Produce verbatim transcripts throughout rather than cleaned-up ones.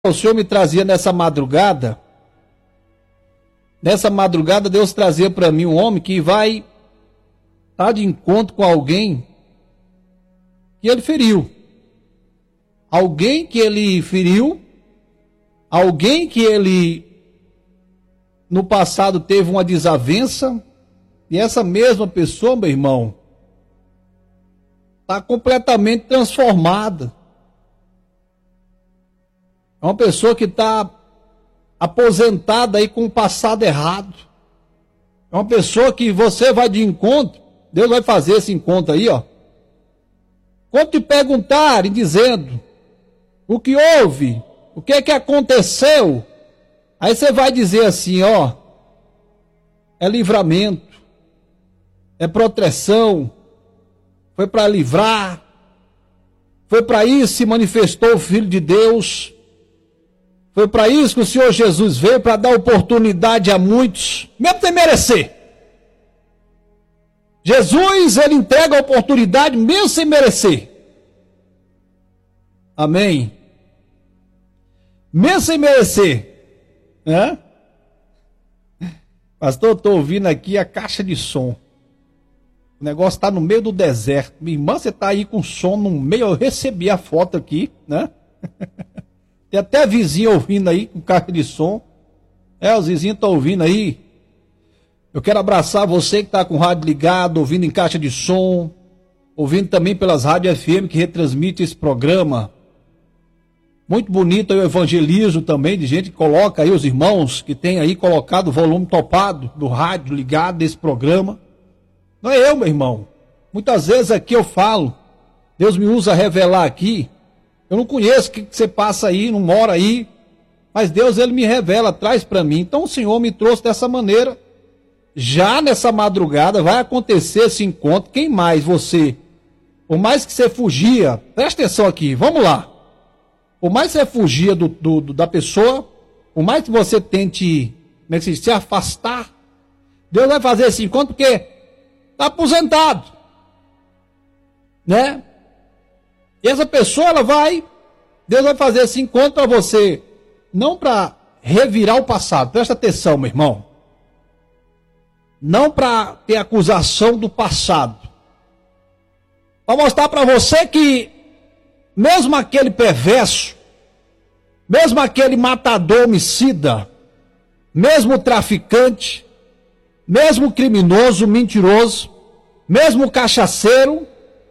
O Senhor me trazia nessa madrugada, nessa madrugada Deus trazia para mim um homem que vai estar de encontro com alguém que ele feriu. Alguém que ele feriu, alguém que ele no passado teve uma desavença, e essa mesma pessoa, meu irmão, está completamente transformada. É uma pessoa que está aposentada aí com o passado errado. É uma pessoa que você vai de encontro, Deus vai fazer esse encontro aí, ó. Quando te perguntarem, dizendo o que houve, o que é que aconteceu, aí você vai dizer assim, ó, é livramento, é proteção, foi para livrar, foi para isso que se manifestou o Filho de Deus. Foi para isso que o Senhor Jesus veio, para dar oportunidade a muitos, mesmo sem merecer. Jesus, ele entrega a oportunidade mesmo sem merecer. Amém? Mesmo sem merecer. Hã? Pastor, estou ouvindo aqui a caixa de som. O negócio está no meio do deserto. Minha irmã, você está aí com som no meio. Eu recebi a foto aqui, né? Tem até vizinho ouvindo aí com caixa de som. É, os vizinhos estão ouvindo aí. Eu quero abraçar você que está com o rádio ligado, ouvindo em caixa de som, ouvindo também pelas rádios F M que retransmite esse programa. Muito bonito aí o evangelismo também, de gente que coloca aí, os irmãos que tem aí colocado o volume topado do rádio ligado desse programa. Não é eu, meu irmão. Muitas vezes aqui eu falo, Deus me usa a revelar aqui. Eu não conheço o que você passa aí, não mora aí, mas Deus, ele me revela, traz para mim. Então o Senhor me trouxe dessa maneira. Já nessa madrugada vai acontecer esse encontro. Quem mais? Você. Por mais que você fugia, presta atenção aqui, vamos lá. Por mais que você fugia do, do, do, da pessoa, por mais que você tente, como é que se diz, se afastar, Deus vai fazer esse encontro porque está aposentado, né? E essa pessoa, ela vai, Deus vai fazer esse encontro para você, não para revirar o passado, presta atenção, meu irmão. Não para ter acusação do passado. Para mostrar para você que, mesmo aquele perverso, mesmo aquele matador homicida, mesmo traficante, mesmo criminoso, mentiroso, mesmo cachaceiro,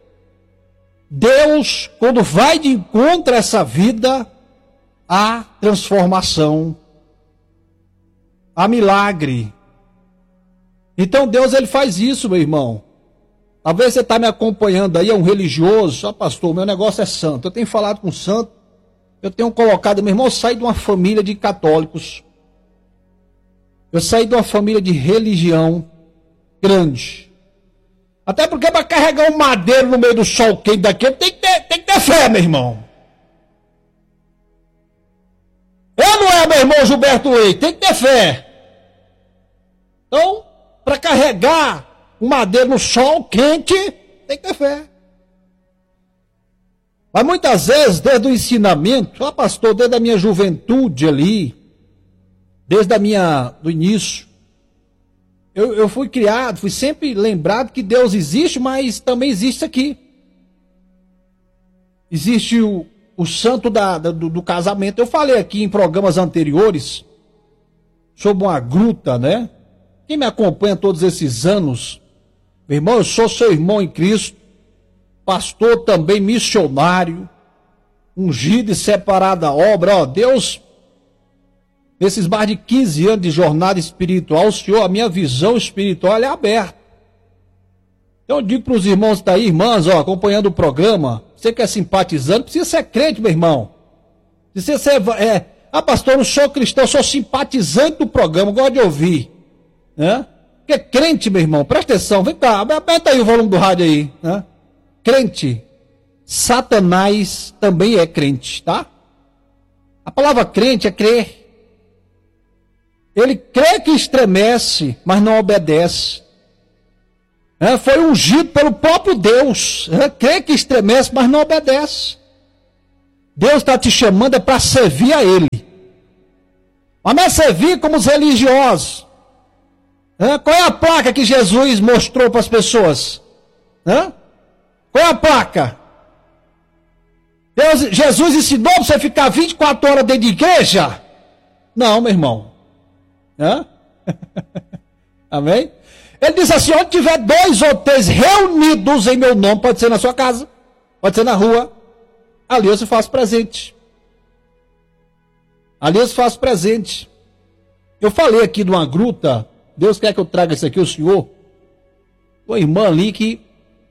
Deus, quando vai de encontro a essa vida, há transformação, há milagre. Então Deus, ele faz isso, meu irmão. Talvez você está me acompanhando aí, é um religioso, só pastor, meu negócio é santo. Eu tenho falado com santo, eu tenho colocado, meu irmão, eu saí de uma família de católicos. Eu saí de uma família de religião grande. Até porque para carregar um madeiro no meio do sol quente daquele, tem que ter, tem que ter fé, meu irmão. Eu não é, meu irmão Gilberto Leite, tem que ter fé. Então, para carregar um madeiro no sol quente, tem que ter fé. Mas muitas vezes, desde o ensinamento, ó pastor, desde a minha juventude ali, desde a minha, do início, Eu, eu fui criado, fui sempre lembrado que Deus existe, mas também existe aqui. Existe o, o santo da, da, do, do casamento. Eu falei aqui em programas anteriores sobre uma gruta, né? Quem me acompanha todos esses anos, meu irmão, eu sou seu irmão em Cristo, pastor também, missionário, ungido e separado da obra. Ó, Deus... Nesses mais de quinze anos de jornada espiritual, o Senhor, a minha visão espiritual é aberta. Então eu digo para os irmãos que estão aí, irmãs, ó, acompanhando o programa, você que é simpatizante, precisa ser crente, meu irmão. Precisa ser, é, ah pastor, eu não sou cristão, eu sou simpatizante do programa, gosto de ouvir. Né? Porque crente, meu irmão, presta atenção, vem cá, aperta aí o volume do rádio aí. Né? Crente, Satanás também é crente, tá? A palavra crente é crer. Ele crê que estremece, mas não obedece. É, foi ungido pelo próprio Deus. É, crê que estremece, mas não obedece. Deus está te chamando é para servir a Ele. Mas não é servir como os religiosos. Hã? Qual é a placa que Jesus mostrou para as pessoas? Hã? Qual é a placa? Deus, Jesus ensinou para você ficar vinte e quatro horas dentro de igreja? Não, meu irmão. Hã? Amém? Ele disse assim, onde tiver dois ou três reunidos em meu nome, pode ser na sua casa, pode ser na rua, ali eu se faço presente. Ali eu se faço presente. Eu falei aqui de uma gruta, Deus quer que eu traga isso aqui, o senhor, uma irmã ali que,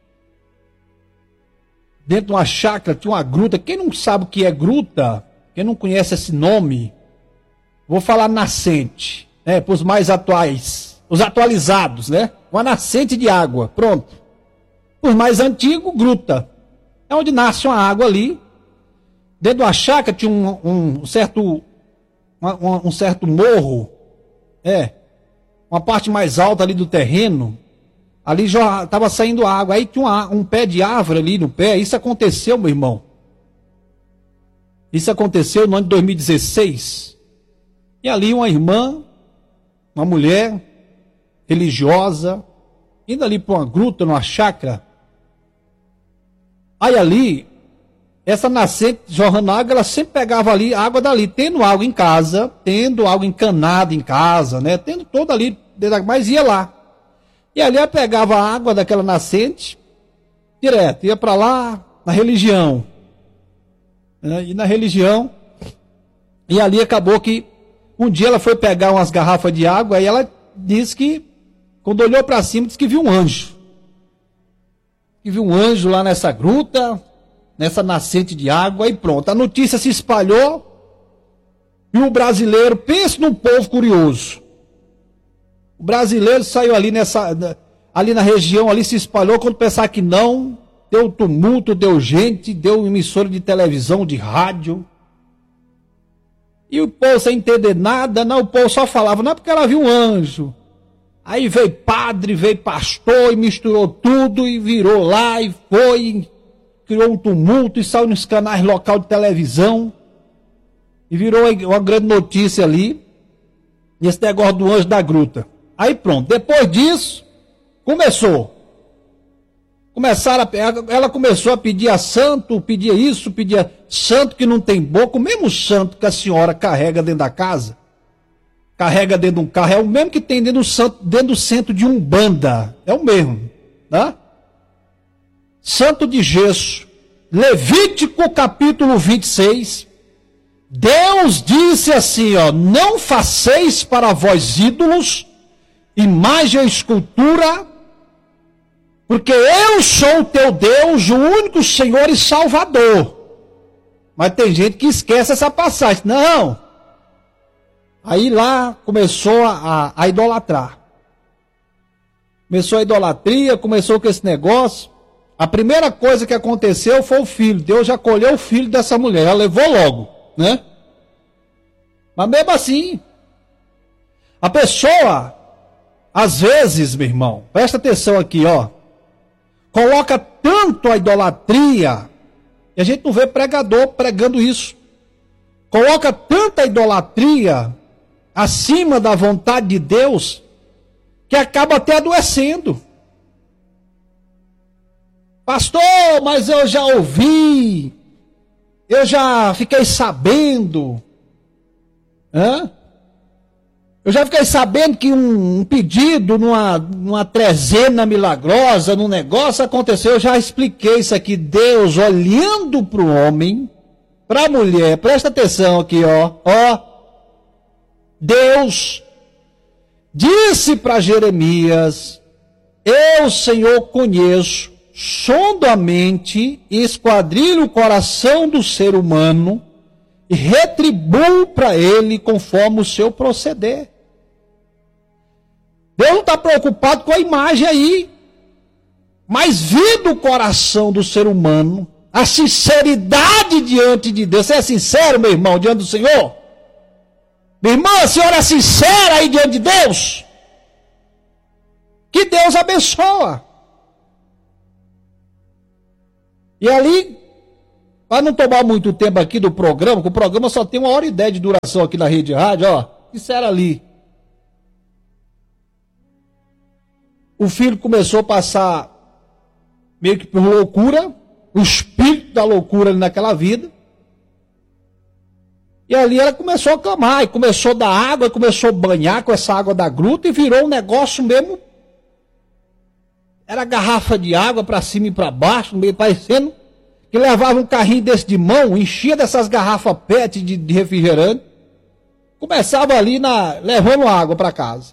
dentro de uma chácara, tinha uma gruta. Quem não sabe o que é gruta, quem não conhece esse nome, vou falar nascente, né, para os mais atuais, os atualizados, né? Uma nascente de água, pronto. Os mais antigos, gruta. É onde nasce uma água ali. Dentro de uma chácara tinha um, um certo, um, um certo morro, é, uma parte mais alta ali do terreno. Ali já estava saindo água. Aí tinha uma, um pé de árvore ali no pé. Isso aconteceu, meu irmão. Isso aconteceu no ano de dois mil e dezesseis. E ali uma irmã, uma mulher religiosa, indo ali para uma gruta, numa chácara. Aí ali, essa nascente jorrando água, ela sempre pegava ali água dali, tendo água em casa, tendo água encanada em casa, né? Tendo toda ali, mas ia lá. E ali ela pegava a água daquela nascente, direto, ia para lá, na religião. Né? E na religião, e ali acabou que, um dia ela foi pegar umas garrafas de água, e ela disse que, quando olhou para cima, disse que viu um anjo. Que viu um anjo lá nessa gruta, nessa nascente de água, e pronto. A notícia se espalhou, e o brasileiro, pense num povo curioso. O brasileiro saiu ali nessa, ali na região, ali se espalhou, quando pensar que não, deu tumulto, deu gente, deu emissora de televisão, de rádio. E o povo sem entender nada, não, o povo só falava, não é porque ela viu um anjo. Aí veio padre, veio pastor, e misturou tudo, e virou lá, e foi, criou um tumulto, e saiu nos canais local de televisão, e virou uma grande notícia ali, esse negócio do anjo da gruta. Aí pronto, depois disso, começou. Começaram a, ela começou a pedir a santo, pedia isso, pedia santo que não tem boca, o mesmo santo que a senhora carrega dentro da casa, carrega dentro de um carro, é o mesmo que tem dentro do, santo, dentro do centro de Umbanda, é o mesmo, tá? Santo de gesso, Levítico capítulo vinte e seis, Deus disse assim, ó, não faceis para vós ídolos, imagem ou escultura, porque eu sou o teu Deus, o único Senhor e Salvador. Mas tem gente que esquece essa passagem. Não. Aí lá começou a, a, a idolatrar. Começou a idolatria, começou com esse negócio. A primeira coisa que aconteceu foi o filho. Deus já colheu o filho dessa mulher, ela levou logo, né? Mas mesmo assim, a pessoa, às vezes, meu irmão, presta atenção aqui, ó, coloca tanto a idolatria, e a gente não vê pregador pregando isso, coloca tanta idolatria acima da vontade de Deus, que acaba até adoecendo. Pastor, mas eu já ouvi, eu já fiquei sabendo, hã? Eu já fiquei sabendo que um, um pedido numa, numa trezena milagrosa, num negócio aconteceu, eu já expliquei isso aqui. Deus olhando para o homem, para a mulher, presta atenção aqui, ó, ó. Deus disse para Jeremias, eu, Senhor, conheço, sondo a mente e esquadrilho o coração do ser humano, e retribuo para ele conforme o seu proceder. Deus não está preocupado com a imagem aí, mas vindo o coração do ser humano, a sinceridade diante de Deus. Você é sincero, meu irmão, diante do Senhor? Minha irmã, a senhora é sincera aí diante de Deus? Que Deus abençoa. E ali, para não tomar muito tempo aqui do programa, porque o programa só tem uma hora e dez de duração aqui na Rede Rádio, ó. Isso era ali. O filho começou a passar meio que por loucura, o espírito da loucura ali naquela vida. E ali ela começou a clamar, e começou a dar água, e começou a banhar com essa água da gruta, e virou um negócio mesmo. Era garrafa de água para cima e para baixo, meio parecendo que levava um carrinho desse de mão, enchia dessas garrafas pet de, de refrigerante, começava ali na, levando água para casa.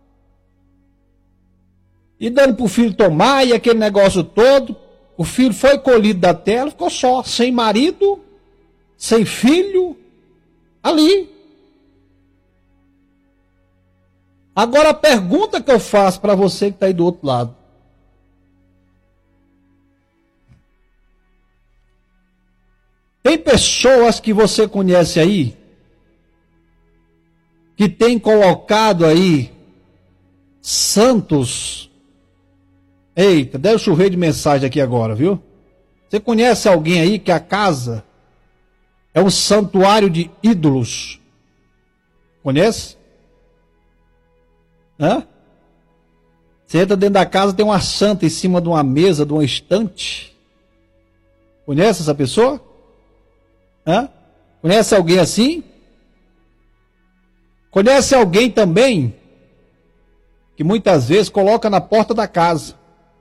E dando para o filho tomar, e aquele negócio todo. O filho foi colhido da terra, ficou só, sem marido, sem filho, ali. Agora a pergunta que eu faço para você que está aí do outro lado. Tem pessoas que você conhece aí, que tem colocado aí santos. Eita, deve chover de mensagem aqui agora, viu? Você conhece alguém aí que a casa é um santuário de ídolos? Conhece? Hã? Você entra dentro da casa, tem uma santa em cima de uma mesa, de uma estante. Conhece essa pessoa? Hã? Conhece alguém assim? Conhece alguém também que muitas vezes coloca na porta da casa?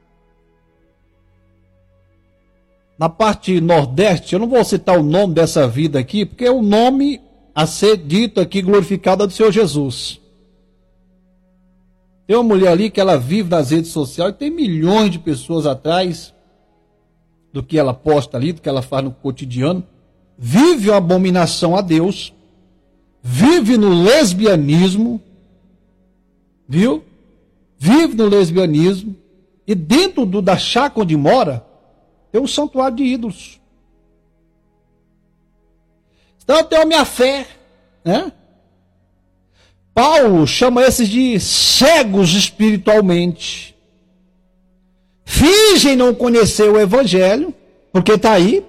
Na parte nordeste, eu não vou citar o nome dessa vida aqui, porque é o nome a ser dito aqui, glorificado, é do Senhor Jesus. Tem uma mulher ali que ela vive nas redes sociais, e tem milhões de pessoas atrás do que ela posta ali, do que ela faz no cotidiano. Vive uma abominação a Deus, vive no lesbianismo, viu? Vive no lesbianismo, e dentro do, da chácara onde mora, tem um santuário de ídolos. Então eu tenho a minha fé, né? Paulo chama esses de cegos espiritualmente. Fingem não conhecer o evangelho, porque está aí.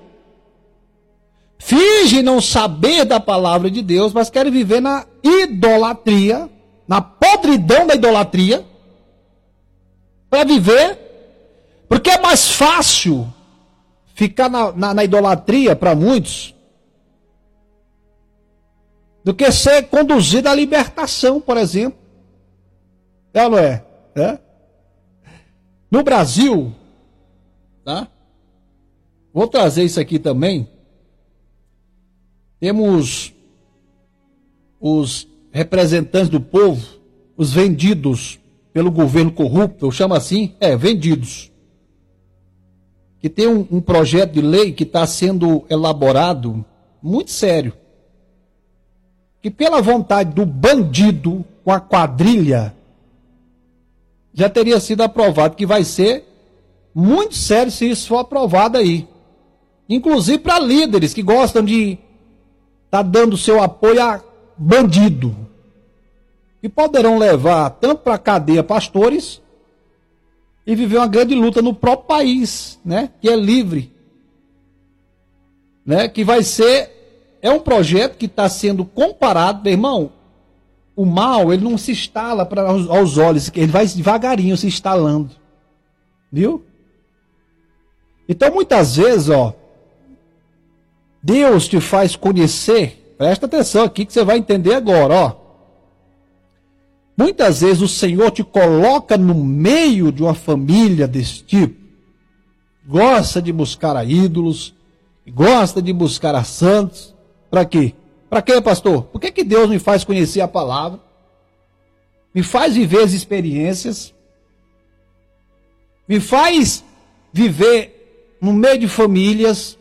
Fingem não saber da palavra de Deus, mas querem viver na idolatria, na podridão da idolatria, para viver, porque é mais fácil ficar na, na, na idolatria para muitos do que ser conduzido à libertação, por exemplo. É ou não é? É? No Brasil, tá? Vou trazer isso aqui também. Temos os representantes do povo, os vendidos pelo governo corrupto, eu chamo assim, é, vendidos. Que tem um, um projeto de lei que está sendo elaborado, muito sério, que pela vontade do bandido com a quadrilha, já teria sido aprovado, que vai ser muito sério se isso for aprovado aí. Inclusive para líderes que gostam de estar tá dando seu apoio a bandido. E poderão levar tanto para a cadeia pastores e viver uma grande luta no próprio país, né? Que é livre. Né? Que vai ser, é um projeto que está sendo comparado, meu irmão, o mal, ele não se instala pra, aos, aos olhos, ele vai devagarinho se instalando. Viu? Então, muitas vezes, ó, Deus te faz conhecer, presta atenção aqui que você vai entender agora, ó. Muitas vezes o Senhor te coloca no meio de uma família desse tipo, gosta de buscar a ídolos, gosta de buscar a santos, para quê? Para quê, pastor? Por que que Deus me faz conhecer a palavra? Me faz viver as experiências? Me faz viver no meio de famílias?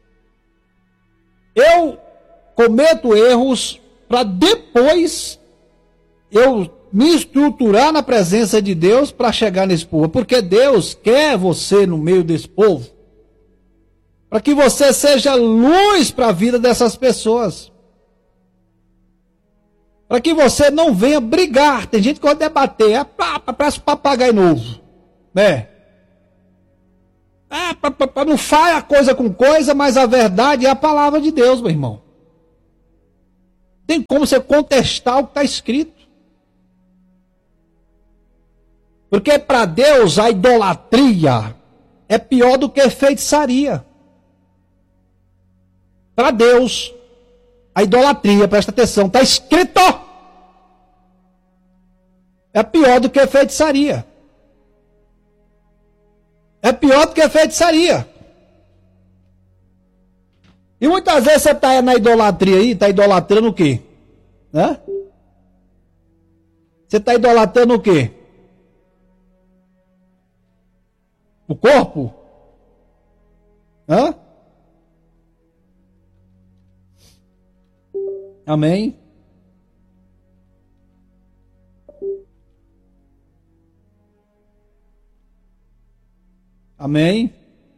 Eu cometo erros para depois eu me estruturar na presença de Deus para chegar nesse povo. Porque Deus quer você no meio desse povo, para que você seja luz para a vida dessas pessoas. Para que você não venha brigar. Tem gente que gosta de debater, é parece papagaio novo, né? Ah, pra, pra, pra, não faz a coisa com coisa, mas a verdade é a palavra de Deus, meu irmão. Tem como você contestar o que está escrito. Porque para Deus a idolatria é pior do que feitiçaria. Para Deus, a idolatria, presta atenção, está escrito, é pior do que feitiçaria. É pior do que feitiçaria. E muitas vezes você está na idolatria aí, está idolatrando o quê? Né? Você está idolatrando o quê? O corpo? Hã? Amém? Amém?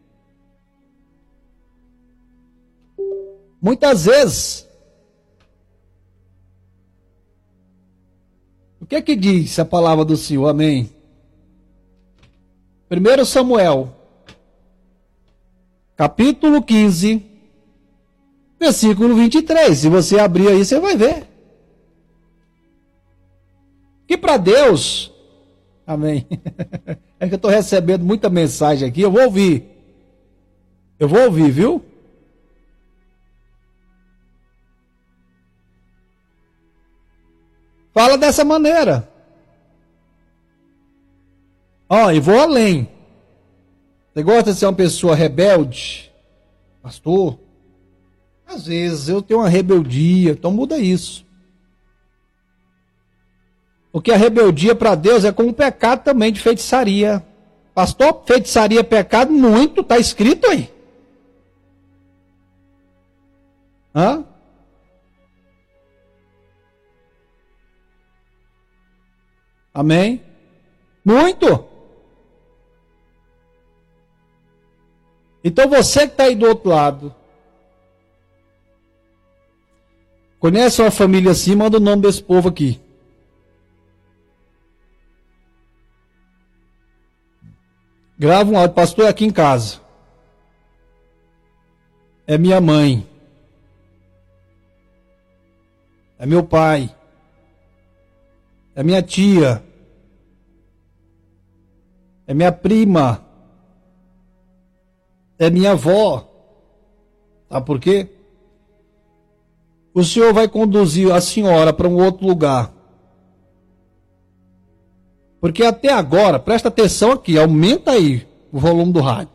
Muitas vezes, o que é que diz a palavra do Senhor? Amém? primeiro Samuel, capítulo quinze, versículo vinte e três. Se você abrir aí, você vai ver. Que para Deus, amém. É que eu estou recebendo muita mensagem aqui, eu vou ouvir. Eu vou ouvir, viu? Fala dessa maneira. Ó, oh, e vou além. Você gosta de ser uma pessoa rebelde? Pastor? Às vezes eu tenho uma rebeldia, então muda isso. Porque a rebeldia para Deus é como um pecado também de feitiçaria. Pastor, feitiçaria é pecado? Muito, está escrito aí. Hã? Amém? Muito. Então você que está aí do outro lado, conhece uma família assim, manda o nome desse povo aqui. Grava um áudio, pastor, é aqui em casa. É minha mãe. É meu pai. É minha tia. É minha prima. É minha avó. Sabe por quê? O Senhor vai conduzir a senhora para um outro lugar. Porque até agora, presta atenção aqui, aumenta aí o volume do rádio.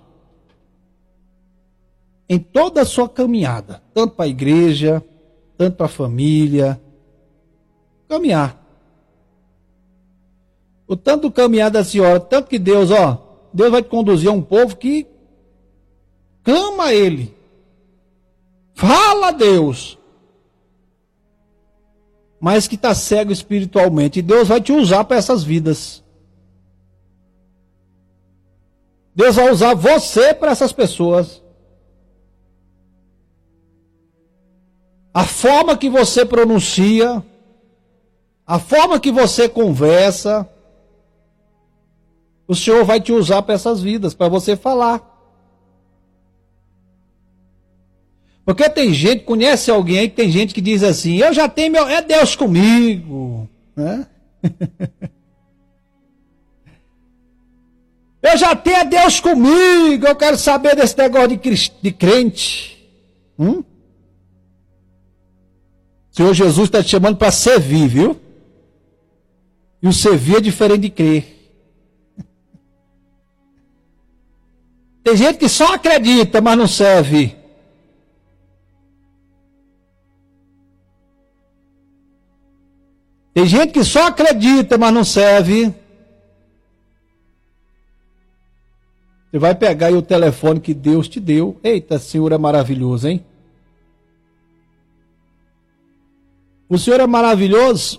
Em toda a sua caminhada, tanto para a igreja, tanto para a família, caminhar. O tanto caminhar da senhora, tanto que Deus, ó, Deus vai te conduzir a um povo que clama a Ele. Fala a Deus. Mas que está cego espiritualmente. E Deus vai te usar para essas vidas. Deus vai usar você para essas pessoas. A forma que você pronuncia, a forma que você conversa, o Senhor vai te usar para essas vidas, para você falar. Porque tem gente, conhece alguém aí que tem gente que diz assim, eu já tenho meu, é Deus comigo, né? Eu já tenho é Deus comigo, eu quero saber desse negócio de, de crente. Hum? O Senhor Jesus está te chamando para servir, viu? E o servir é diferente de crer. Tem gente que só acredita, mas não serve. Tem gente que só acredita, mas não serve. Você vai pegar aí o telefone que Deus te deu. Eita, Senhor é maravilhoso, hein? O Senhor é maravilhoso.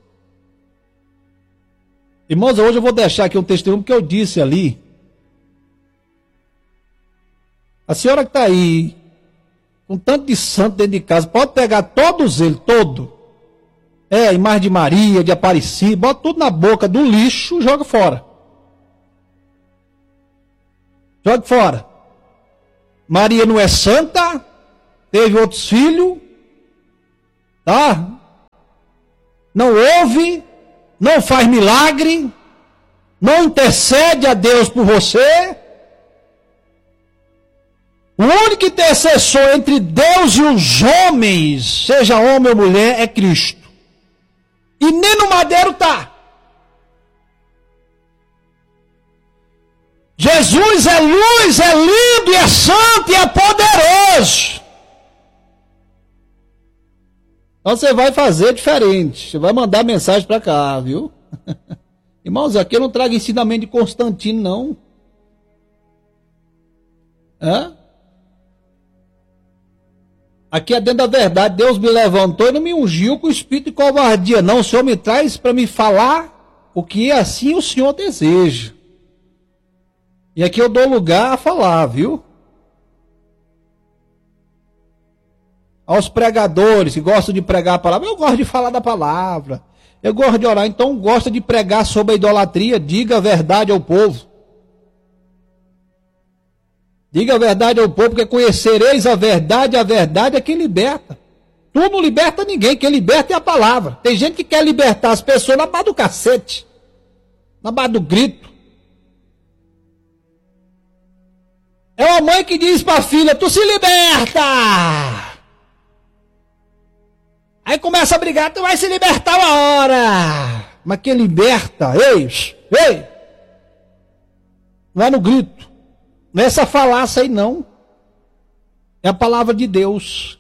Irmãos, hoje eu vou deixar aqui um testemunho que eu disse ali. A senhora que está aí, com tanto de santo dentro de casa, pode pegar todos eles, todo. É, imagem de Maria, de Aparecida, bota tudo na boca do lixo e joga fora. Jogue fora. Maria não é santa, teve outros filhos, tá? Não ouve, não faz milagre, não intercede a Deus por você. O único intercessor entre Deus e os homens, seja homem ou mulher, é Cristo. E nem no madeiro está. Jesus é luz, é lindo, e é santo e é poderoso. Então você vai fazer diferente. Você vai mandar mensagem para cá, viu? Irmãos, aqui eu não trago ensinamento de Constantino, não. Hã? Aqui é dentro da verdade. Deus me levantou e não me ungiu com espírito de covardia, não. O Senhor me traz para me falar o que assim o Senhor deseja. E aqui eu dou lugar a falar, viu? Aos pregadores que gostam de pregar a palavra. Eu gosto de falar da palavra. Eu gosto de orar. Então gosta de pregar sobre a idolatria. Diga a verdade ao povo. Diga a verdade ao povo, porque conhecereis a verdade, a verdade é quem liberta. Tu não liberta ninguém, quem liberta é a palavra. Tem gente que quer libertar as pessoas na base do cacete, na base do grito. É uma mãe que diz para a filha, tu se liberta! Aí começa a brigar, tu vai se libertar uma hora. Mas quem liberta, ei, ei, não é no grito. Não é essa falácia aí, não. É a palavra de Deus.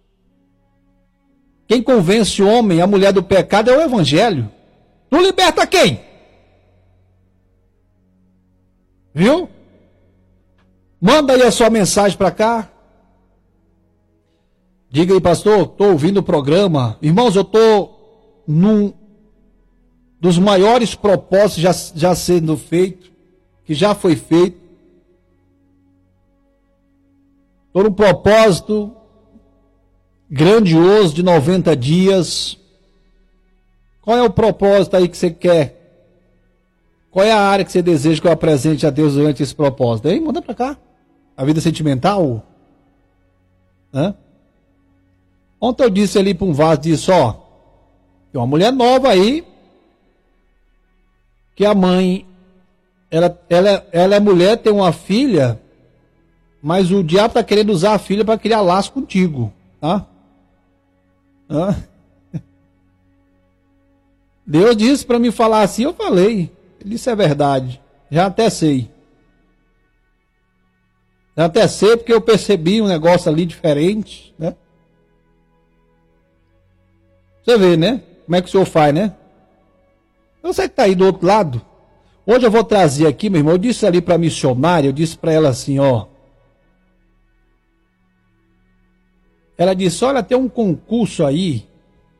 Quem convence o homem, a mulher do pecado, é o evangelho. Tu liberta quem? Viu? Manda aí a sua mensagem para cá. Diga aí, pastor, estou ouvindo o programa. Irmãos, eu estou num dos maiores propósitos já, já sendo feito, que já foi feito. Por um propósito grandioso de noventa dias. Qual é o propósito aí que você quer? Qual é a área que você deseja que eu apresente a Deus durante esse propósito? Hein? Manda para cá. A vida sentimental? Hã? Ontem eu disse ali para um vaso, disse, ó, tem uma mulher nova aí, que a mãe, ela, ela, ela é mulher, tem uma filha, mas o diabo está querendo usar a filha para criar laço contigo, tá? Hã? Deus disse para me falar assim, eu falei. Ele disse, é verdade. Já até sei. Já até sei porque eu percebi um negócio ali diferente, né? Você vê, né? Como é que o senhor faz, né? Você que está aí do outro lado. Hoje eu vou trazer aqui, meu irmão, eu disse ali para a missionária, eu disse para ela assim, ó. Ela disse, olha, tem um concurso aí.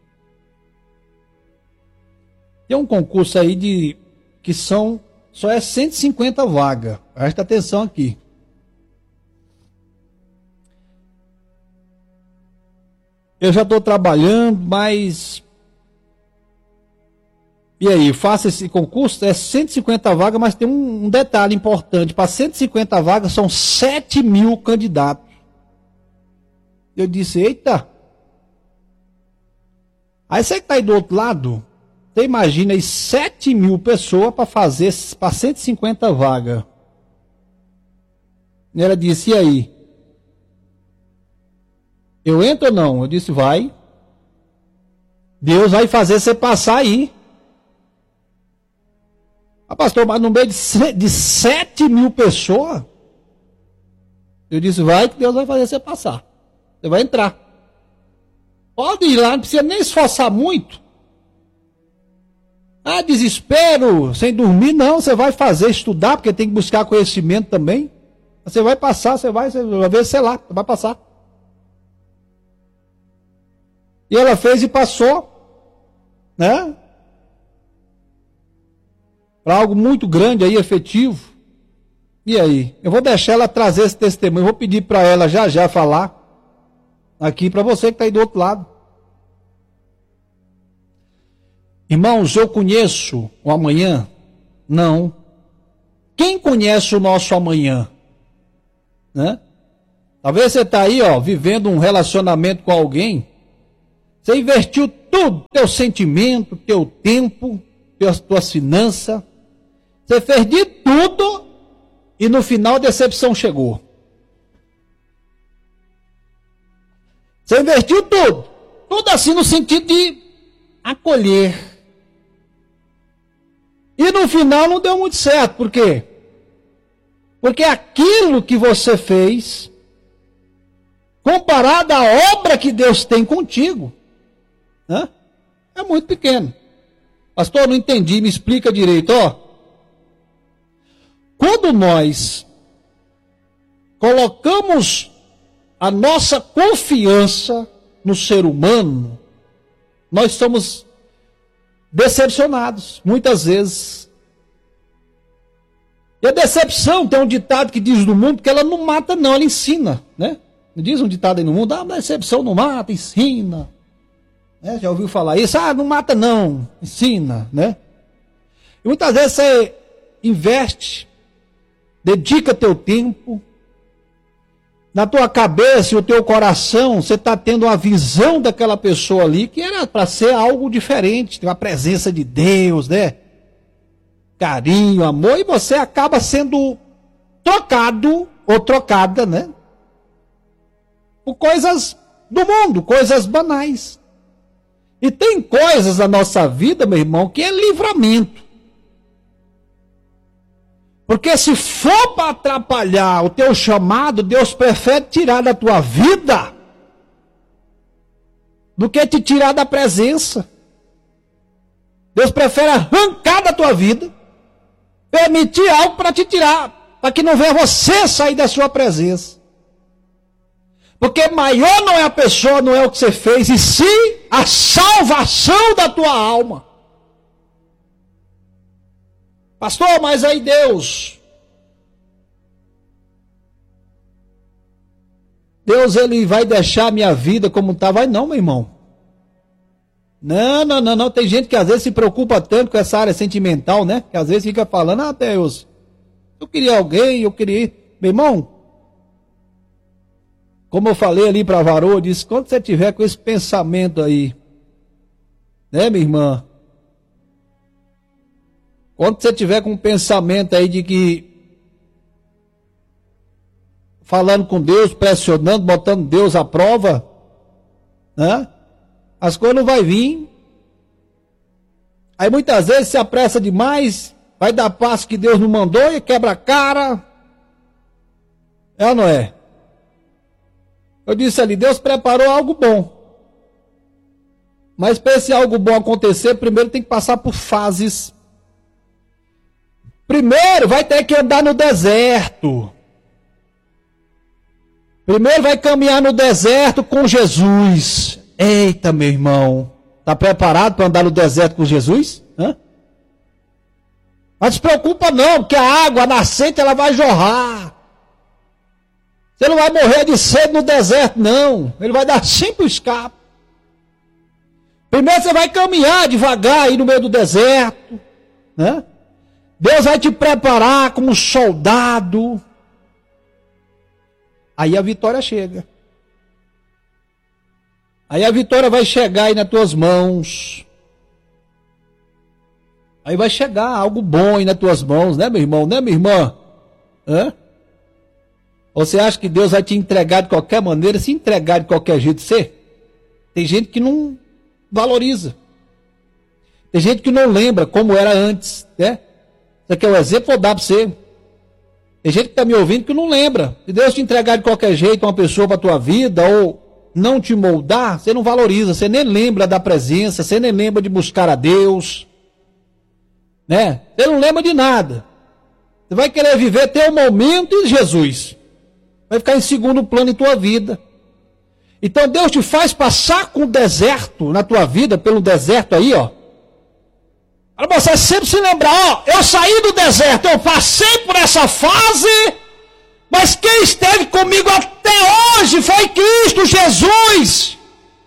Tem um concurso aí de que são, só é cento e cinquenta vagas. Presta atenção aqui. Eu já estou trabalhando, mas... E aí, faça esse concurso, é cento e cinquenta vagas, mas tem um, um detalhe importante. Para cento e cinquenta vagas, são sete mil candidatos. Eu disse, eita. Aí você que está aí do outro lado, você imagina aí sete mil pessoas para fazer, para cento e cinquenta vagas. E ela disse, e aí? Eu entro ou não? Eu disse, vai. Deus vai fazer você passar aí. Ah, pastor, mas no meio de, de sete mil pessoas? Eu disse, vai que Deus vai fazer você passar. Você vai entrar. Pode ir lá, não precisa nem esforçar muito. Ah, desespero, sem dormir, não. Você vai fazer, estudar, porque tem que buscar conhecimento também. Você vai passar, você vai, você vai ver, sei lá, você vai passar. E ela fez e passou, né? Para algo muito grande aí, efetivo. E aí? Eu vou deixar ela trazer esse testemunho, eu vou pedir para ela já já falar. Aqui para você que está aí do outro lado. Irmãos, eu conheço o amanhã? Não. Quem conhece o nosso amanhã? né? Talvez você está aí, ó, vivendo um relacionamento com alguém, você investiu tudo, teu sentimento, teu tempo, tuas, tuas finanças, você fez de tudo e no final a decepção chegou. Você investiu tudo, tudo assim no sentido de acolher. E no final não deu muito certo, por quê? Porque aquilo que você fez, comparado à obra que Deus tem contigo, né, é muito pequeno. Pastor, não entendi, me explica direito. Ó, quando nós colocamos a nossa confiança no ser humano, nós somos decepcionados, muitas vezes. E a decepção, tem um ditado que diz no mundo que ela não mata não, ela ensina, né? Diz um ditado aí no mundo, ah, a decepção não mata, ensina. Né? Já ouviu falar isso? Ah, não mata não, ensina, né? E muitas vezes você investe, dedica teu tempo, na tua cabeça e o teu coração, você está tendo uma visão daquela pessoa ali que era para ser algo diferente, tem uma presença de Deus, né? Carinho, amor, e você acaba sendo trocado ou trocada, né? Por coisas do mundo, coisas banais. E tem coisas na nossa vida, meu irmão, que é livramento. Porque se for para atrapalhar o teu chamado, Deus prefere tirar da tua vida do que te tirar da presença. Deus prefere arrancar da tua vida, permitir algo para te tirar, para que não venha você sair da sua presença. Porque maior não é a pessoa, não é o que você fez, e sim a salvação da tua alma. Pastor, mas aí Deus, Deus ele vai deixar a minha vida como está? Vai não, meu irmão. Não, não, não, não. Tem gente que às vezes se preocupa tanto com essa área sentimental, né? Que às vezes fica falando, ah, Deus, eu queria alguém, eu queria... Meu irmão, como eu falei ali para a varoa, eu disse, quando você tiver com esse pensamento aí, né, minha irmã? Quando você tiver com um pensamento aí de que falando com Deus, pressionando, botando Deus à prova, né? As coisas não vão vir. Aí muitas vezes se apressa demais, vai dar passo que Deus não mandou e quebra a cara. É ou não é? Eu disse ali, Deus preparou algo bom. Mas para esse algo bom acontecer, primeiro tem que passar por fases. Primeiro vai ter que andar no deserto. Primeiro vai caminhar no deserto com Jesus. Eita, meu irmão. Está preparado para andar no deserto com Jesus? Hã? Mas não se preocupa não, porque a água, a nascente, ela vai jorrar. Você não vai morrer de sede no deserto, não. Ele vai dar simples escape. Primeiro você vai caminhar devagar aí no meio do deserto, né? Deus vai te preparar como um soldado. Aí a vitória chega. Aí a vitória vai chegar aí nas tuas mãos. Aí vai chegar algo bom aí nas tuas mãos, né, meu irmão? Né, minha irmã? Hã? Você acha que Deus vai te entregar de qualquer maneira? Se entregar de qualquer jeito, você? Tem gente que não valoriza. Tem gente que não lembra como era antes, né? Isso aqui é um exemplo, vou dar para você. Tem gente que está me ouvindo que não lembra. Se Deus te entregar de qualquer jeito uma pessoa para a tua vida, ou não te moldar, você não valoriza, você nem lembra da presença, você nem lembra de buscar a Deus, né? Você não lembra de nada. Você vai querer viver teu momento em Jesus. Vai ficar em segundo plano em tua vida. Então Deus te faz passar com o deserto na tua vida, pelo deserto aí, ó. Para você sempre se lembrar, ó, eu saí do deserto, eu passei por essa fase, mas quem esteve comigo até hoje foi Cristo Jesus.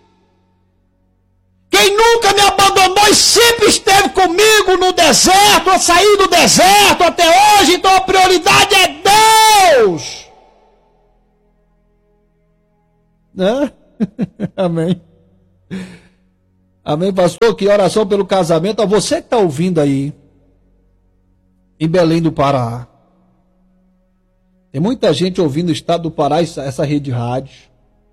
Quem nunca me abandonou e sempre esteve comigo no deserto, eu saí do deserto até hoje, então a prioridade é Deus. Né? Amém. Amém, pastor. Que oração pelo casamento. A você que está ouvindo aí, em Belém do Pará. Tem muita gente ouvindo o estado do Pará, essa, essa rede de rádio.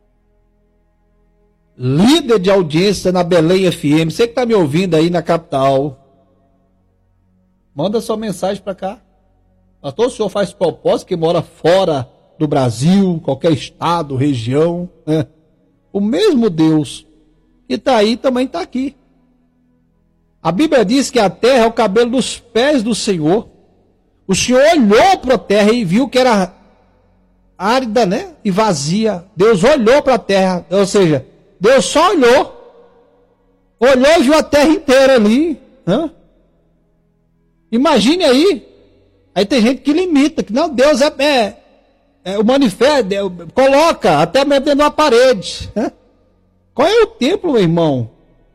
Líder de audiência na Belém F M. Você que está me ouvindo aí na capital. Manda sua mensagem para cá. Pastor, o senhor faz propósito que mora fora do Brasil, qualquer estado, região. Né? O mesmo Deus que está aí também está aqui. A Bíblia diz que a terra é o cabelo dos pés do Senhor. O Senhor olhou para a terra e viu que era árida, né? E vazia. Deus olhou para a terra, ou seja, Deus só olhou. Olhou e viu a terra inteira ali. Né? Imagine aí. Aí tem gente que limita, que não, Deus é, é, é o manifesto, é, coloca até mesmo dentro de uma parede. Né? Qual é o templo, meu irmão?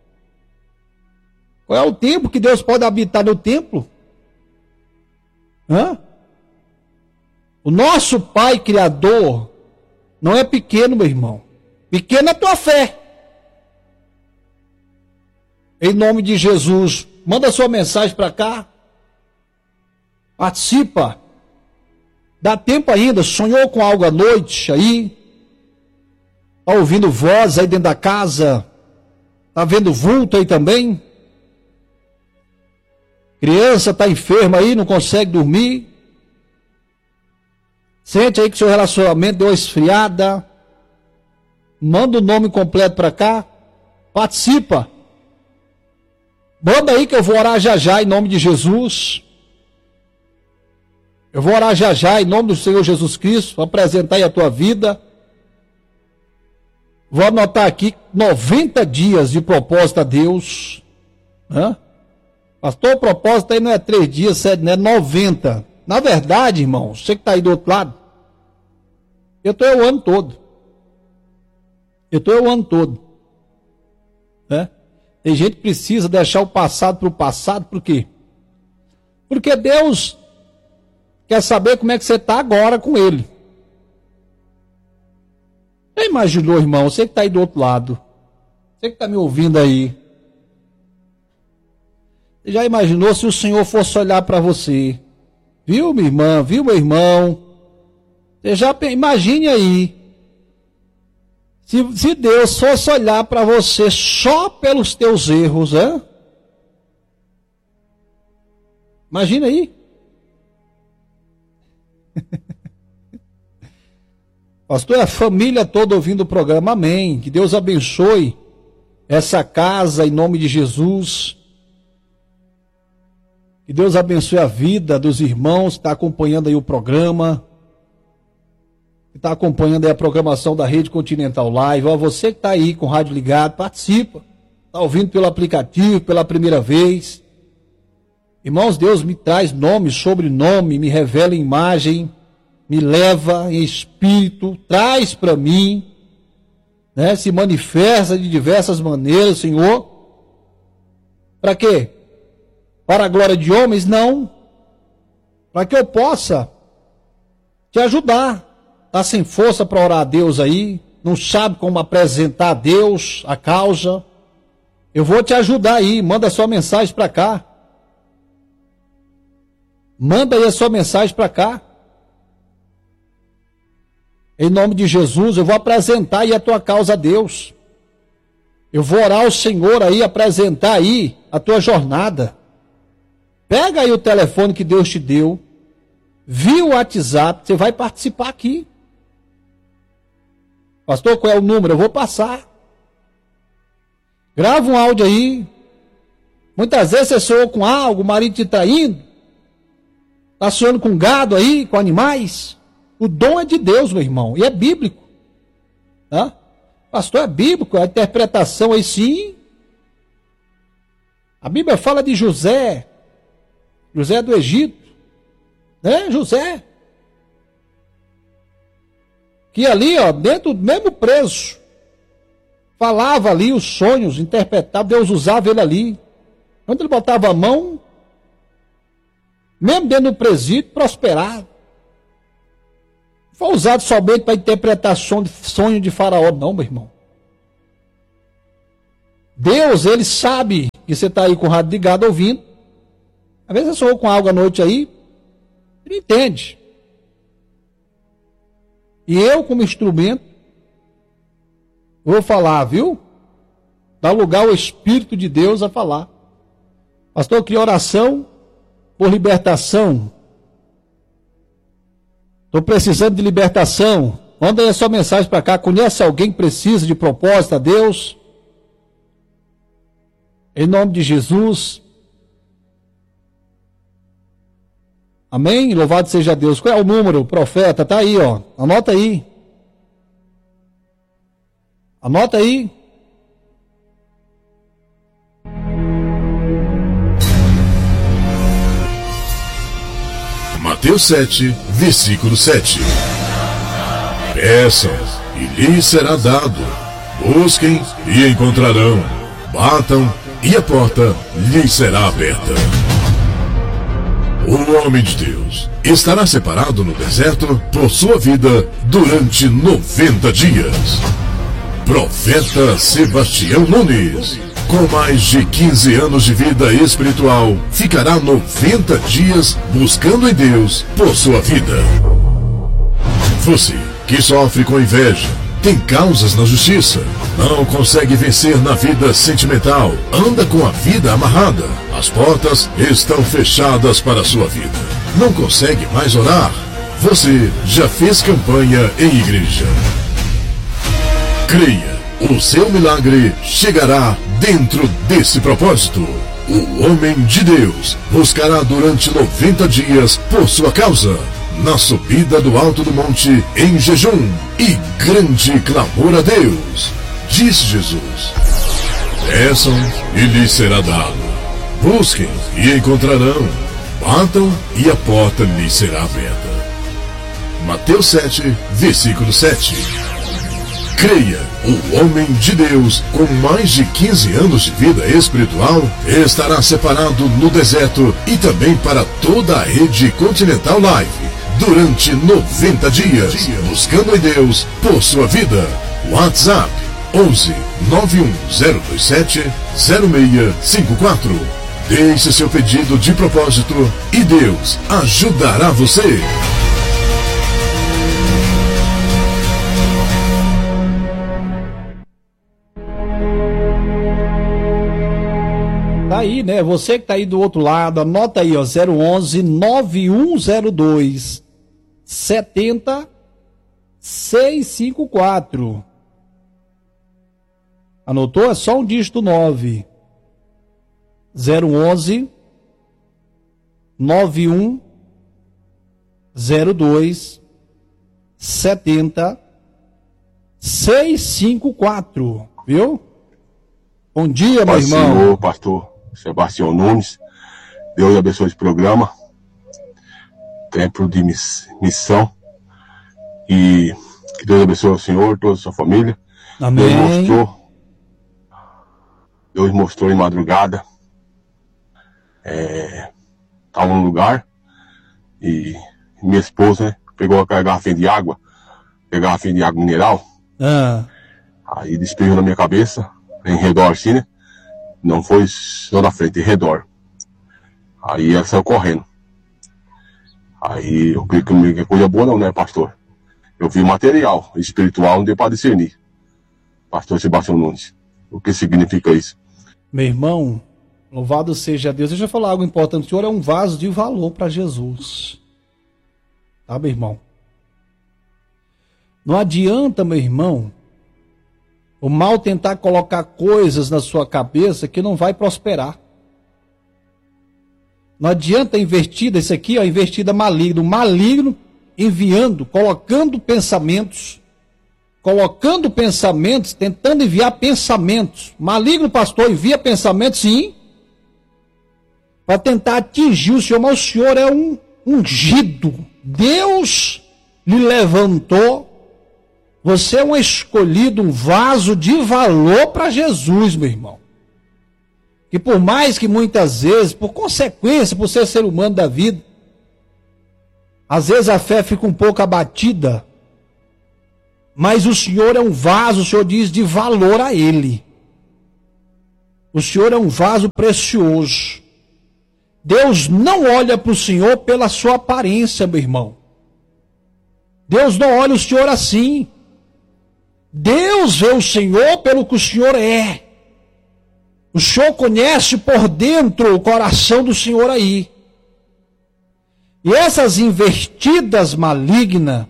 Qual é o templo que Deus pode habitar no templo? Hã? O nosso Pai Criador não é pequeno, meu irmão. Pequena é a tua fé. Em nome de Jesus, manda sua mensagem para cá. Participa. Dá tempo ainda. Sonhou com algo à noite aí? Está ouvindo voz aí dentro da casa? Está vendo vulto aí também? Criança está enferma aí, não consegue dormir? Sente aí que seu relacionamento deu uma esfriada? Manda o nome completo para cá. Participa. Manda aí que eu vou orar já já em nome de Jesus. Eu vou orar já já em nome do Senhor Jesus Cristo. Vou apresentar aí a tua vida. Vou anotar aqui noventa dias de propósito a Deus. Hã? Pastor, o propósito aí não é três dias, sete, não é noventa. Na verdade, irmão, você que está aí do outro lado, eu estou o ano todo. Eu estou o ano todo. Né? Tem gente que precisa deixar o passado para o passado, por quê? Porque Deus quer saber como é que você está agora com Ele. Já imaginou, irmão, você que está aí do outro lado, você que está me ouvindo aí, você já imaginou se o Senhor fosse olhar para você? Viu, minha irmã? Viu, meu irmão? Você já imagine aí. Se, se Deus fosse olhar para você só pelos teus erros, hein? Imagina aí. Pastor, a família toda ouvindo o programa, amém. Que Deus abençoe essa casa em nome de Jesus. Que Deus abençoe a vida dos irmãos que estão acompanhando aí o programa. Que está acompanhando aí a programação da Rede Continental Live. Ó, você que está aí com o rádio ligado, participa. Está ouvindo pelo aplicativo, pela primeira vez. Irmãos, Deus me traz nome, sobrenome, me revela imagem, me leva em espírito, traz para mim, né, se manifesta de diversas maneiras, Senhor. Para quê? Para a glória de homens? Não. Para que eu possa te ajudar. Está sem força para orar a Deus aí, não sabe como apresentar a Deus a causa. Eu vou te ajudar aí, manda sua mensagem para cá. Manda aí a sua mensagem para cá. Em nome de Jesus, eu vou apresentar aí a tua causa a Deus. Eu vou orar ao Senhor aí, apresentar aí a tua jornada. Pega aí o telefone que Deus te deu, via o WhatsApp, você vai participar aqui. Pastor, qual é o número? Eu vou passar. Grava um áudio aí. Muitas vezes você sonhou com algo, o marido te traindo. Está sonhando com gado aí, com animais. O dom é de Deus, meu irmão, e é bíblico. Tá? Pastor, é bíblico, a interpretação aí sim. A Bíblia fala de José. José do Egito. Né, José? Que ali, ó, dentro do mesmo preso, falava ali os sonhos, interpretava, Deus usava ele ali. Quando ele botava a mão, mesmo dentro do presídio, prosperava. Foi usado somente para interpretação de sonho de Faraó, não, meu irmão. Deus, ele sabe que você está aí com o rádio ligado ouvindo. Às vezes você sonhou com algo à noite aí, ele entende. E eu, como instrumento, vou falar, viu? Dá lugar ao Espírito de Deus a falar. Pastor, eu queria oração por libertação. Estou precisando de libertação. Manda aí a sua mensagem para cá. Conhece alguém que precisa de propósito a Deus? Em nome de Jesus. Amém? Louvado seja Deus. Qual é o número, profeta? Tá aí, ó. Anota aí. Anota aí. Mateus sete, versículo sete. Peçam, e lhes será dado. Busquem, e encontrarão. Batam, e a porta lhes será aberta. O homem de Deus estará separado no deserto por sua vida durante noventa dias. Profeta Sebastião Nunes, com mais de quinze anos de vida espiritual, ficará noventa dias buscando em Deus por sua vida. Você que sofre com inveja, tem causas na justiça, não consegue vencer na vida sentimental, anda com a vida amarrada, as portas estão fechadas para a sua vida, não consegue mais orar, você já fez campanha em igreja. Creia, o seu milagre chegará dentro desse propósito. O homem de Deus buscará durante noventa dias por sua causa, na subida do alto do monte, em jejum e grande clamor a Deus. Disse Jesus: peçam e lhes será dado. Busquem e encontrarão. Batam e a porta lhes será aberta. Mateus sete, versículo sete. Creia, o homem de Deus, com mais de quinze anos de vida espiritual, estará separado no deserto e também para toda a rede Continental Live, durante noventa dias, buscando em Deus por sua vida. WhatsApp onze, nove um zero dois sete, zero seis cinco quatro. Deixe seu pedido de propósito e Deus ajudará você. Tá aí, né? Você que tá aí do outro lado, anota aí, ó, zero onze, nove um zero dois, sete zero seis cinco quatro. Anotou? É só um dígito nove. zero onze, nove um zero dois, sete zero seis cinco quatro. Viu? Bom dia, meu irmão. Senhor, pastor Sebastião Nunes, Deus abençoe esse programa, tempo de miss, missão, e que Deus abençoe o senhor, toda a sua família. Amém. Deus mostrou, Deus mostrou em madrugada, é, estava num lugar, e minha esposa, né, pegou a garrafinha de água, a garrafinha de água mineral, Ah. aí despejou na minha cabeça, em redor assim, né? Não foi só na frente, em redor. Aí ela saiu correndo. Aí eu creio que não é coisa boa não, né, pastor? Eu vi material espiritual, não deu para discernir. Pastor Sebastião Nunes, o que significa isso? Meu irmão, louvado seja Deus. Deixa eu falar algo importante. O senhor é um vaso de valor para Jesus. Tá, meu irmão? Não adianta, meu irmão, o mal tentar colocar coisas na sua cabeça que não vai prosperar. Não adianta investida, isso aqui, ó, investida maligno, maligno enviando, colocando pensamentos, colocando pensamentos, tentando enviar pensamentos. Maligno, pastor, envia pensamentos, sim, para tentar atingir o senhor, mas o senhor é um ungido. Deus lhe levantou. Você é um escolhido, um vaso de valor para Jesus, meu irmão. Que por mais que muitas vezes, por consequência, por ser ser humano da vida, Às vezes a fé fica um pouco abatida, mas o Senhor é um vaso, o Senhor diz, de valor a Ele. O Senhor é um vaso precioso. Deus não olha para o Senhor pela sua aparência, meu irmão. Deus não olha o Senhor assim. Deus vê o Senhor pelo que o Senhor é. O Senhor conhece por dentro o coração do Senhor aí. E essas investidas malignas,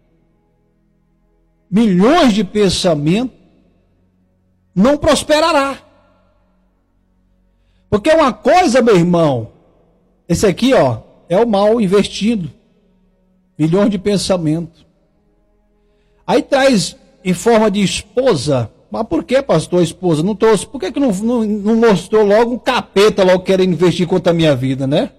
milhões de pensamentos, não prosperará. Porque uma coisa, meu irmão, esse aqui, ó, é o mal investido. Milhões de pensamentos. Aí traz em forma de esposa. Mas por que, pastor, esposa? Não trouxe. Por que, que não, não, não mostrou logo um capeta logo querendo investir contra a minha vida, né?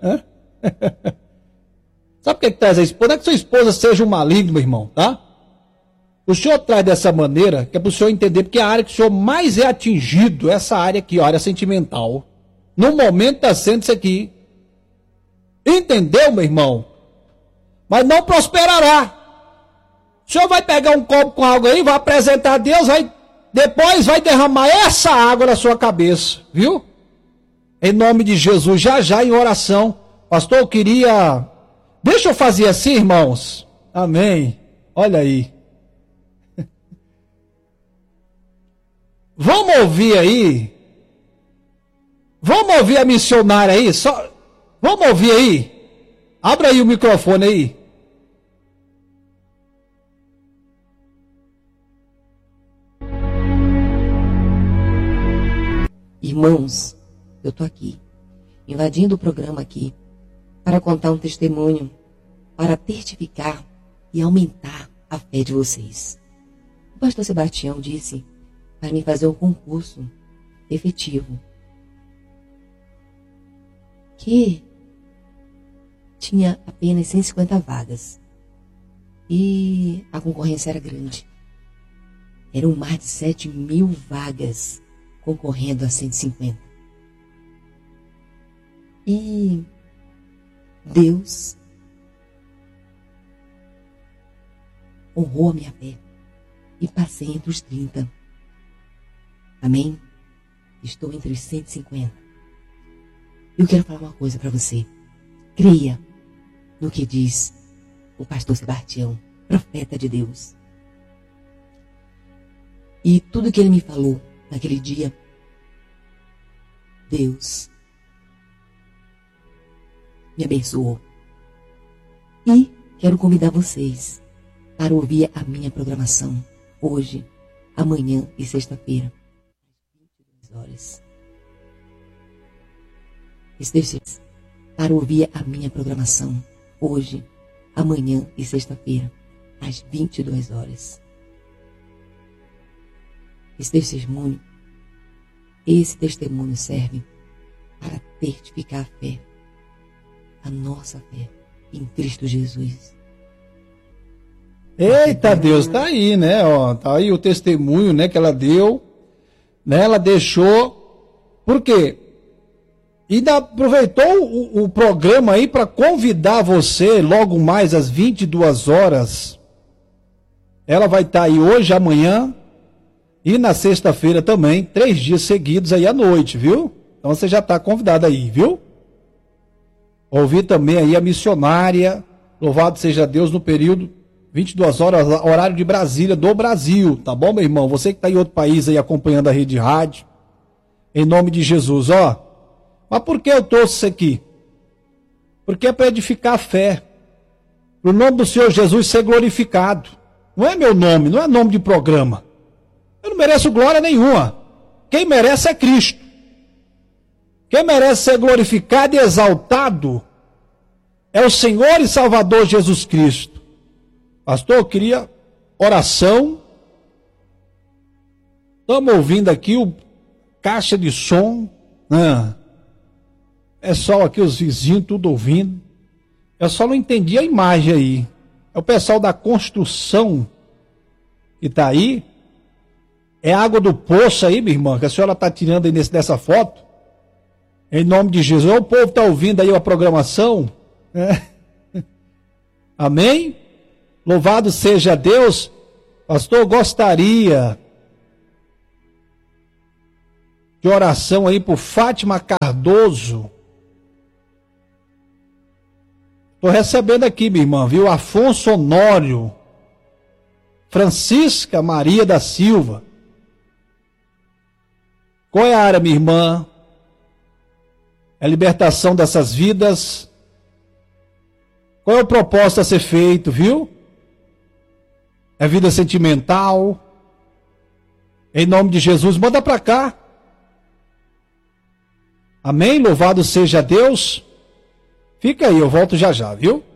Sabe por que, que traz a esposa? Não é que sua esposa seja um maligno, meu irmão, tá? O senhor traz dessa maneira, que é para o senhor entender, porque a área que o senhor mais é atingido, essa área aqui, a área sentimental. No momento está sendo isso aqui. Entendeu, meu irmão? Mas não prosperará. O senhor vai pegar um copo com água aí, vai apresentar a Deus, vai, depois vai derramar essa água na sua cabeça, viu? Em nome de Jesus, já já em oração. Pastor, eu queria... Deixa eu fazer assim, irmãos. Amém. Olha aí. Vamos ouvir aí. Vamos ouvir a missionária aí. Só... Vamos ouvir aí. Abra aí o microfone aí. Irmãos, eu tô aqui, invadindo o programa aqui, para contar um testemunho, para testificar e aumentar a fé de vocês. O pastor Sebastião disse para mim fazer um concurso efetivo, que tinha apenas cento e cinquenta vagas, e a concorrência era grande. Eram mais de sete mil vagas concorrendo a cento e cinquenta. E Deus honrou a minha fé e passei entre os trinta. Amém? Estou entre os cento e cinquenta. Eu quero falar uma coisa para você. Creia no que diz o pastor Sebastião, profeta de Deus. E tudo que ele me falou naquele dia, Deus me abençoou. E quero convidar vocês para ouvir a minha programação hoje, amanhã e sexta-feira, às vinte e duas horas. Esteja para ouvir a minha programação hoje, amanhã e sexta-feira, às vinte e duas horas. Esse testemunho, esse testemunho serve para testificar a fé, a nossa fé em Cristo Jesus. Eita Deus, tá aí, né? Ó, tá aí o testemunho, né, que ela deu, né? Ela deixou. Por quê? E ainda aproveitou o, o programa aí para convidar você logo mais às vinte e duas horas. Ela vai estar aí hoje, amanhã e na sexta-feira também, três dias seguidos aí à noite, viu? Então você já está convidado aí, viu? Ouvir também aí a missionária, louvado seja Deus, no período vinte e duas horas, horário de Brasília, do Brasil, tá bom, meu irmão? Você que está em outro país aí acompanhando a rede de rádio, em nome de Jesus, ó. Mas por que eu trouxe isso aqui? Porque é para edificar a fé, para o nome do Senhor Jesus ser glorificado. Não é meu nome, não é nome de programa. Eu não mereço glória nenhuma. Quem merece é Cristo. Quem merece ser glorificado e exaltado é o Senhor e Salvador Jesus Cristo. Pastor, eu queria oração. Estamos ouvindo aqui o caixa de som. Né? É só aqui os vizinhos tudo ouvindo. Eu só não entendi a imagem aí. É o pessoal da construção que está aí. É água do poço aí, minha irmã, que a senhora está tirando aí nesse, nessa foto. Em nome de Jesus. O povo está ouvindo aí a programação. É. Amém? Louvado seja Deus. Pastor, gostaria de oração aí por Fátima Cardoso. Estou recebendo aqui, minha irmã, viu? Afonso Honório, Francisca Maria da Silva. Qual é a área, minha irmã? É a libertação dessas vidas. Qual é o propósito a ser feito, viu? É vida sentimental. Em nome de Jesus, manda para cá. Amém? Louvado seja Deus. Fica aí, eu volto já já, viu?